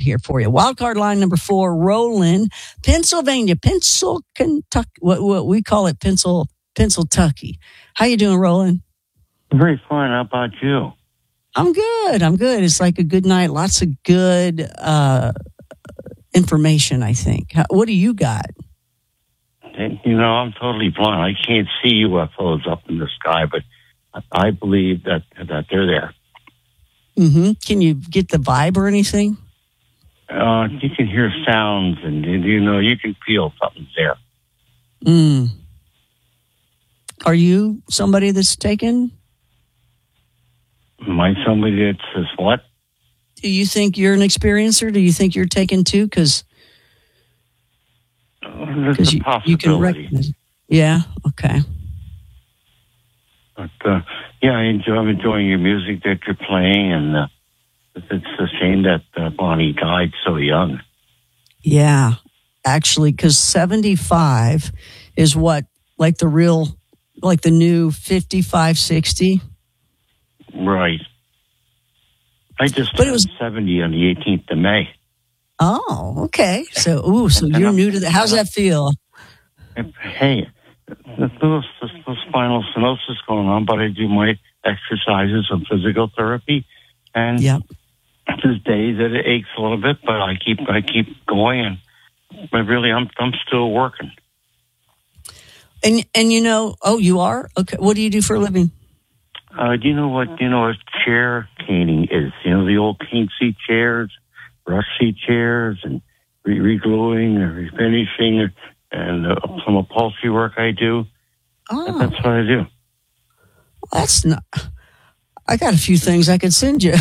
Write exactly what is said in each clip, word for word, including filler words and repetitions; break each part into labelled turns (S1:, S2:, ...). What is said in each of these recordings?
S1: here for you. Wildcard line number four, Roland, Pennsylvania, Pencil, Kentucky. What, what we call it, Pencil, Pennsyltucky. How you doing, Roland?
S2: Very fine. How about you?
S1: I'm good. I'm good. It's like a good night. Lots of good uh, information, I think. How, what do you got?
S2: You know, I'm totally blind. I can't see U F Os up in the sky, but I believe that that they're there.
S1: Mm-hmm. Can you get the vibe or anything?
S2: Uh, you can hear sounds, and you know you can feel something's there.
S1: Mm. Are you somebody that's taken?
S2: Am I somebody that says what?
S1: Do you think you're an experiencer? Do you think you're taken too? Because
S2: There's a
S1: you,
S2: possibility.
S1: you can recognize. Yeah. Okay.
S2: But uh, yeah, I enjoy. I'm enjoying your music that you're playing, and uh, it's a shame that uh, Bonnie died so young.
S1: Yeah, actually, because seventy-five is what, like the real, like the new fifty-five, sixty.
S2: Right. I just
S1: But
S2: turned
S1: it was
S2: seventy on the eighteenth of May.
S1: Oh, okay. So, ooh, so you're new to that. How's that feel?
S2: Hey, there's little, little spinal stenosis going on, but I do my exercises and physical therapy, and
S1: yep.
S2: there's days that it aches a little bit, but I keep I keep going, and but really, I'm I'm still working.
S1: And and you know, oh, you are? Okay. What do you do for a living?
S2: Uh, do you know what you know what chair caning is? You know the old cane seat chairs. Rush seat chairs and re- re-gluing or refinishing and uh, some upholstery work I do.
S1: Oh.
S2: That's what I do.
S1: That's not... I got a few things I could send you.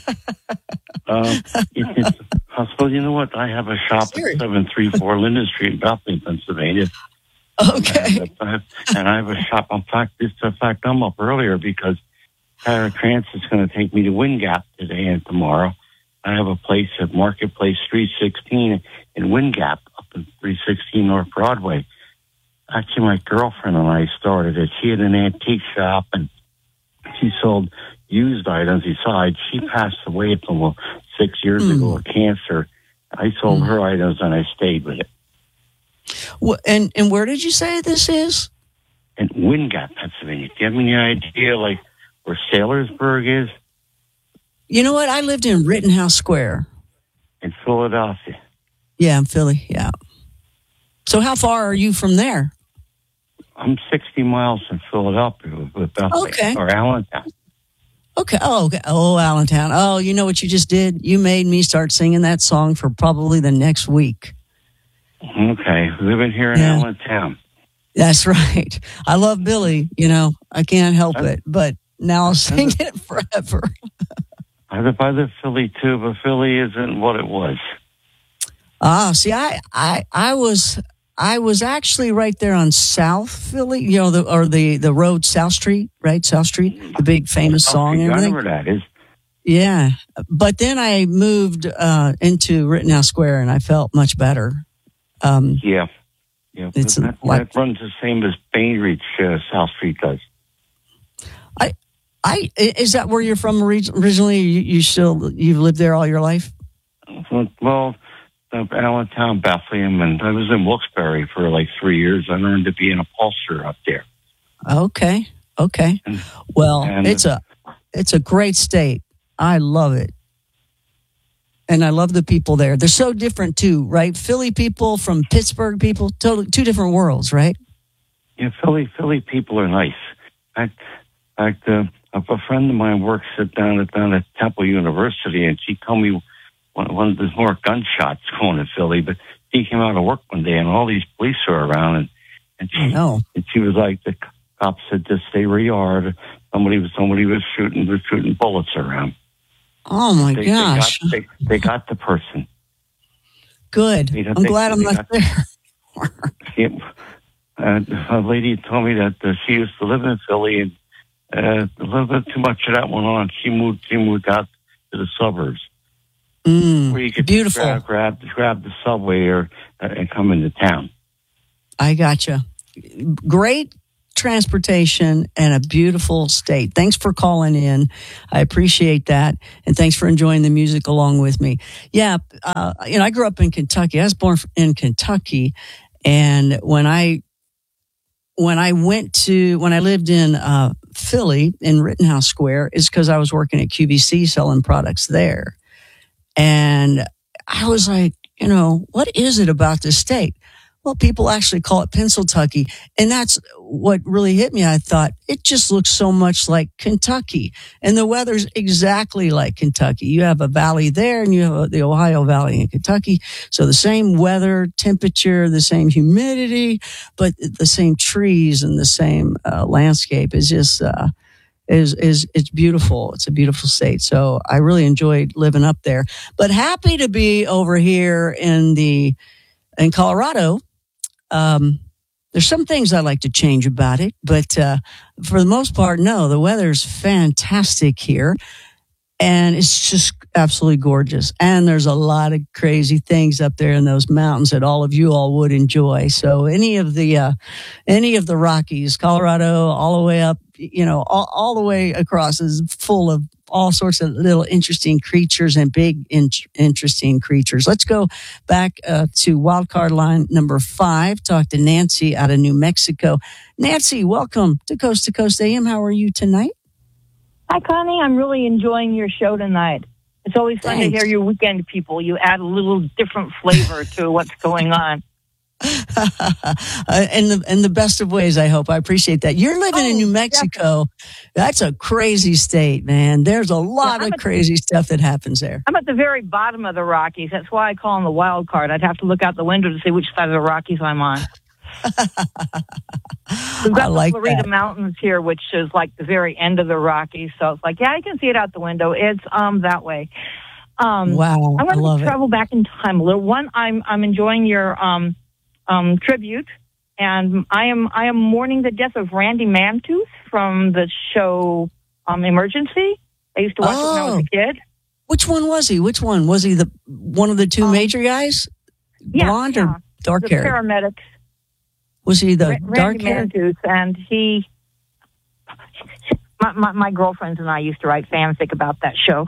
S2: um, it, it's possible. You know what? I have a shop Seriously? at seven three four Linden Street in Bethlehem, Pennsylvania.
S1: Okay.
S2: And I, have, and I have a shop. In fact, this, in fact, I'm up earlier because Paratransit is going to take me to Wind Gap today and tomorrow. I have a place at Marketplace three sixteen in Wind Gap up in three sixteen North Broadway. Actually, my girlfriend and I started it. She had an antique shop and she sold used items. Besides, she passed away from six years mm. ago of cancer. I sold mm. her items and I stayed with it.
S1: Well, and, and where did you say this is?
S2: In Wind Gap, Pennsylvania. Do you have any idea like where Saylorsburg is?
S1: You know what? I lived in Rittenhouse Square.
S2: In Philadelphia.
S1: Yeah, in Philly, yeah. So how far are you from there?
S2: I'm sixty miles from Philadelphia with Bethlehem,
S1: okay.
S2: or Allentown.
S1: Okay. Oh, okay. Oh, Allentown. Oh, you know what you just did? You made me start singing that song for probably the next week.
S2: Okay. Living here in yeah. Allentown.
S1: That's right. I love Billy, you know. I can't help it, but now I'll sing it forever.
S2: I live, I live Philly too, but Philly isn't what it was.
S1: Ah, see, I, I, I was, I was actually right there on South Philly, you know, the or the the road South Street, right? South Street, the big famous song. And everything.
S2: I know where that is.
S1: Yeah, but then I moved uh, into Rittenhouse Square, and I felt much better. Um,
S2: yeah, yeah,
S1: it's
S2: that,
S1: like,
S2: that runs the same as Bainbridge uh, South Street does.
S1: I. I, is that where you're from originally? You, you still, you've lived there all your life?
S2: Well, uh, Allentown, Bethlehem, and I was in Wilkes-Barre for like three years. I learned to be an upholsterer up there.
S1: Okay. Okay.
S2: And,
S1: well,
S2: and,
S1: it's a, it's a great state. I love it. And I love the people there. They're so different too, right? Philly people from Pittsburgh people, totally two different worlds, right?
S2: Yeah, Philly, Philly people are nice. I, I, uh, a friend of mine works at, down at down at Temple University, and she told me one, one there's more gunshots going in Philly. But she came out of work one day, and all these police were around, and and she,
S1: know.
S2: and she was like, the cops said, "Just stay where you are." Somebody was somebody was shooting was shooting bullets around.
S1: Oh my
S2: they,
S1: gosh!
S2: They got, they, they got the person.
S1: Good. They, I'm they, glad I'm not got, there.
S2: yeah, uh, a lady told me that uh, she used to live in Philly and. Uh, a little bit too much of that went on. She moved. She moved out to the suburbs,
S1: mm,
S2: where you could
S1: beautiful.
S2: grab, grab, grab the subway or uh, and come into town.
S1: I gotcha. Great transportation, and a beautiful state. Thanks for calling in. I appreciate that. And thanks for enjoying the music along with me. Yeah, uh, you know, I grew up in Kentucky. I was born in Kentucky. And when I when I went to, when I lived in uh, Philly in Rittenhouse Square, it's because I was working at Q V C selling products there. And I was like, you know, what is it about this state? Well, people actually call it Pennsyltucky. And that's what really hit me. I thought it just looks so much like Kentucky. And the weather's exactly like Kentucky. You have a valley there and you have the Ohio Valley in Kentucky. So the same weather, temperature, the same humidity, but the same trees and the same uh, landscape is just, uh, is, is, it's beautiful. It's a beautiful state. So I really enjoyed living up there, but happy to be over here in the, in Colorado. Um, there's some things I like to change about it, but uh, for the most part, no, the weather's fantastic here. And it's just absolutely gorgeous. And there's a lot of crazy things up there in those mountains that all of you all would enjoy. So any of the, uh, any of the Rockies, Colorado, all the way up, you know, all, all the way across is full of all sorts of little interesting creatures and big in- interesting creatures. Let's go back uh, to wildcard line number five. Talk to Nancy out of New Mexico. Nancy, welcome to Coast to Coast A M. How are you tonight?
S3: Hi, Connie. I'm really enjoying your show tonight. It's always fun
S1: Thanks.
S3: to hear your weekend people. You add a little different flavor to what's going on.
S1: uh, in the in the best of ways, I hope. I appreciate that. You're living
S3: oh,
S1: in New Mexico. Definitely. That's a crazy state, man. There's a lot yeah, of crazy the, stuff that happens there.
S3: I'm at the very bottom of the Rockies. That's why I call them the wild card. I'd have to look out the window to see which side of the Rockies I'm on. We've got
S1: like
S3: the Florida
S1: that.
S3: Mountains here, which is like the very end of the Rockies. So it's like, yeah, you can see it out the window. It's um that way. Um,
S1: wow,
S3: I want
S1: I love
S3: to travel
S1: it.
S3: back in time a little. One, I'm I'm enjoying your um um tribute, and I am I am mourning the death of Randy Mantooth from the show um Emergency. I used to watch
S1: oh.
S3: it when I was a kid.
S1: Which one was he? Which one was he? The one of the two um, major guys,
S3: yeah,
S1: blonde
S3: yeah.
S1: or dark hair?
S3: The paramedics.
S1: Was he the
S3: Randy
S1: dark hair?
S3: Mantooth, and he. My, my, my girlfriends and I used to write fanfic about that show.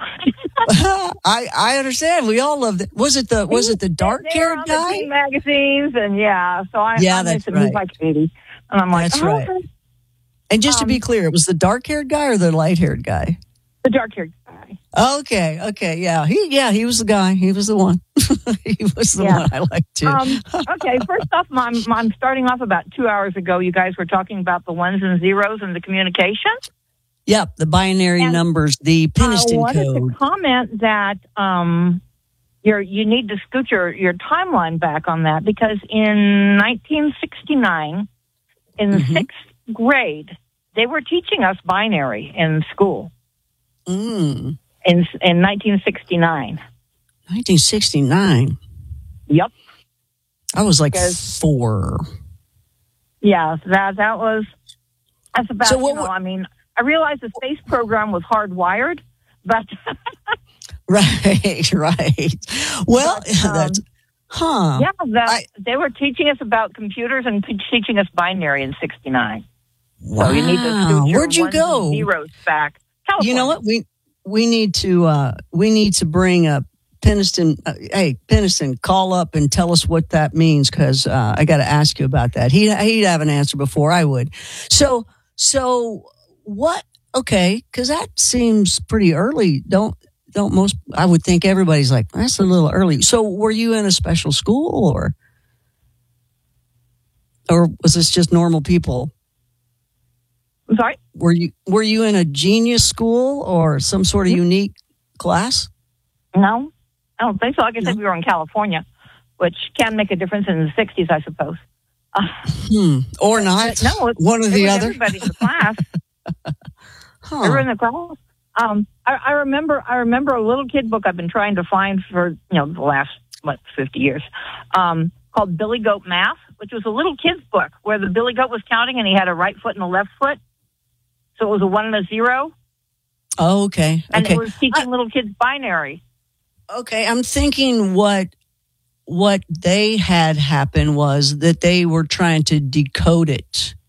S1: I I understand. We all loved it. Was it the was it the dark haired guy?
S3: The magazines and yeah. So I
S1: yeah,
S3: I
S1: that's
S3: right. like eighty, and I'm like,
S1: that's
S3: oh,
S1: right.
S3: Okay.
S1: And just
S3: um,
S1: to be clear, it was the dark haired guy or the light haired guy?
S3: The dark haired guy.
S1: Okay, okay, yeah, he yeah he was the guy. He was the one. He was the
S3: yeah.
S1: one I liked too.
S3: Um, okay, first off, I'm, I'm starting off about two hours ago. You guys were talking about the ones and zeros and the communication.
S1: Yep, the binary and numbers, the Penniston
S3: I wanted
S1: code.
S3: to comment that um, you're, you need to scoot your, your timeline back on that because in nineteen sixty-nine, in the mm-hmm. sixth grade, they were teaching us binary in school.
S1: Mm.
S3: In in nineteen sixty-nine.
S1: nineteen sixty-nine.
S3: Yep.
S1: I was like
S3: because,
S1: four.
S3: Yeah, that that was that's about.
S1: So what,
S3: you know, I mean. I realized the space program was hardwired, but
S1: right, right. Well,
S3: but, um,
S1: that's huh?
S3: Yeah, that,
S1: I,
S3: they were teaching us about computers and teaching us binary in sixty-nine.
S1: Wow.
S3: So you need to
S1: Where'd you go?
S3: Zeros back. California.
S1: You know what? We we need to uh, we need to bring up Penniston. Uh, hey, Penniston, call up and tell us what that means because uh, I got to ask you about that. He he'd have an answer before I would. So so. What? Okay, because that seems pretty early. Don't don't most? I would think everybody's like that's a little early. So, were you in a special school, or or was this just normal people?
S3: I'm sorry.
S1: Were you were you in a genius school or some sort of unique class?
S3: No, I don't think so. Like I said,
S1: no?
S3: we were in California, which can make a difference in the sixties, I suppose. Uh,
S1: hmm. Or not?
S3: No,
S1: one or the other.
S3: Everybody in the class.
S1: Huh.
S3: They were in the class. Um, I, I remember. I remember a little kid book I've been trying to find for you know the last what fifty years, um, called Billy Goat Math, which was a little kid's book where the Billy Goat was counting and he had a right foot and a left foot, so it was a one and a zero.
S1: Oh, okay.
S3: And
S1: okay.
S3: it was teaching
S1: uh,
S3: little kids binary.
S1: Okay, I'm thinking what what they had happen was that they were trying to decode it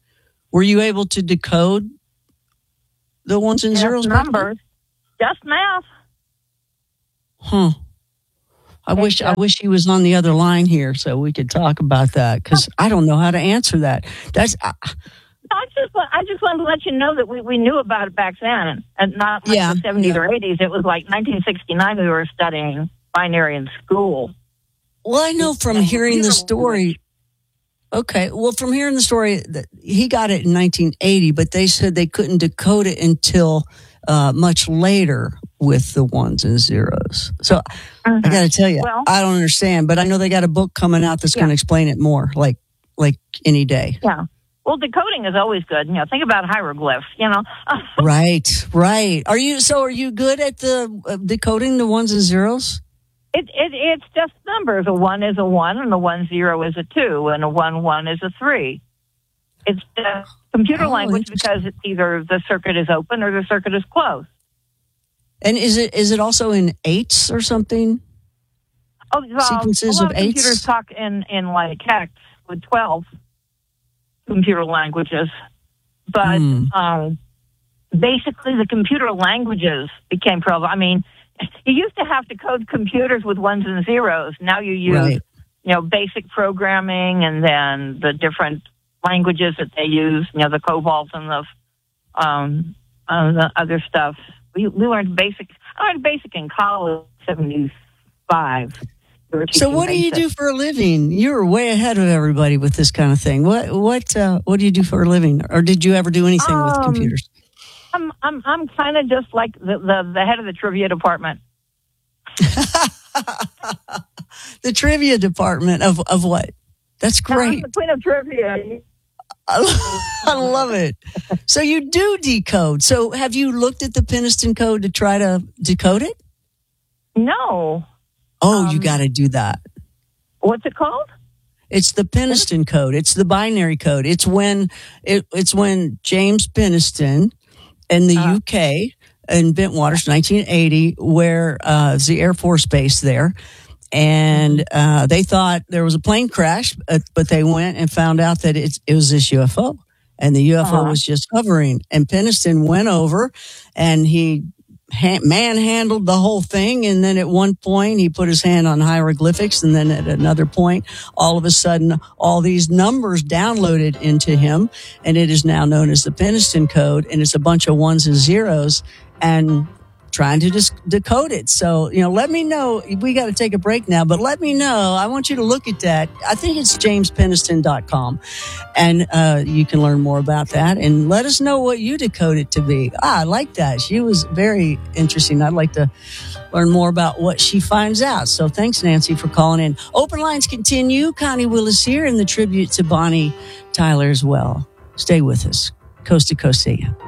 S1: Were you able to decode the ones and
S3: Just
S1: zeros? back then?
S3: numbers, just math.
S1: Huh. I
S3: Okay,
S1: wish I
S3: so-
S1: wish he was on the other line here so we could talk about that because I don't know how to answer that. That's uh,
S3: I just wa- I just wanted to let you know that we, we knew about it back then, and not like
S1: Yeah,
S3: the seventies
S1: yeah.
S3: or eighties. It was like nineteen sixty-nine. We were studying binary in school.
S1: well, I know from
S3: And
S1: hearing the
S3: computer
S1: story. Okay, well, from hearing the story, that he got it in nineteen eighty, but they said they couldn't decode it until uh, much later with the ones and zeros. So I got to tell you,
S3: Well-
S1: I don't understand, but I know they got a book coming out that's
S3: Yeah.
S1: going to explain it more, like like any day.
S3: Yeah. Well, decoding is always good. You know, think about hieroglyphs. You know.
S1: Right, right. Are you so? Are you good at the uh, decoding the ones and zeros?
S3: It, it it's just numbers. A one is a one, and a one zero is a two, and a one one is a three. It's the computer
S1: Oh,
S3: language
S1: interesting.
S3: because it's either the circuit is open or the circuit is closed.
S1: And is it is it also in eights or something?
S3: Oh, well,
S1: Sequences
S3: a lot
S1: of
S3: of computers
S1: eights?
S3: talk in in like hex with twelve computer languages, but
S1: Hmm.
S3: um, basically the computer languages became twelve. I mean, you used to have to code computers with ones and zeros. Now you use
S1: Right.
S3: you know basic programming and then the different languages that they use. You know, the COBOL and the um, uh, the other stuff. We, we learned basic. I learned basic in college, seventy-five. We were
S1: So
S3: teaching
S1: what do you
S3: basic.
S1: do for a living? You're way ahead of everybody with this kind of thing. What what uh, what do you do for a living? Or did you ever do anything with
S3: Um,
S1: computers?
S3: I'm I'm I'm kind of just like the, the the head of the trivia department.
S1: The trivia department of of what? That's
S3: I'm
S1: great.
S3: the queen of trivia.
S1: I love it. So you do decode. So have you looked at the Peniston code to try to decode it?
S3: No,
S1: Oh, you
S3: Um,
S1: got to do that.
S3: what's it called?
S1: It's the Peniston code. It's the binary code. It's when it, it's when James Peniston in the
S3: Uh-huh.
S1: U K in Bentwaters, nineteen eighty, where uh, it's the Air Force Base there, and uh, they thought there was a plane crash, uh, but they went and found out that it, it was this U F O, and the U F O
S3: Uh-huh.
S1: was just hovering. And Peniston went over, and he ha- manhandled the whole thing. And then at one point, he put his hand on hieroglyphics, and then at another point, all of a sudden, all these numbers downloaded into him, and it is now known as the Peniston code, and it's a bunch of ones and zeros, and trying to just decode it. So, you know, let me know. We got to take a break now, but let me know. I want you to look at that. I think it's james peniston dot com, and uh, you can learn more about that and let us know what you decode it to be. Ah, I like that. She was very interesting. I'd like to learn more about what she finds out. So thanks, Nancy, for calling in. Open lines continue. Connie Willis here, and the tribute to Bonnie Tyler as well. Stay with us. Coast to Coast A M.